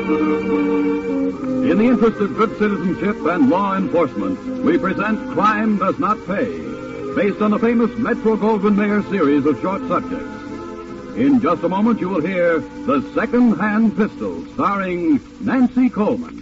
In the interest of good citizenship and law enforcement, we present Crime Does Not Pay, based on the famous Metro-Goldwyn-Mayer series of short subjects. In just a moment, you will hear The Second-Hand Pistol, starring Nancy Coleman.